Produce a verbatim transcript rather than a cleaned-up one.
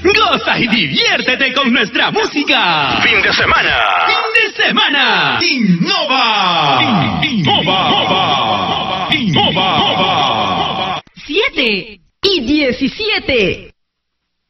Goza y diviértete con nuestra música. Fin de semana. Fin de semana. Innova. Innova. Innova. Siete y diecisiete.